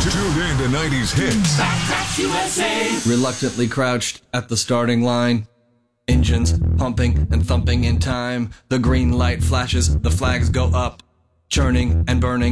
Tune in to 90s hits. Backpacks USA. Reluctantly crouched at the starting line. Engines pumping and thumping in time. The green light flashes, the flags go up. Churning and burning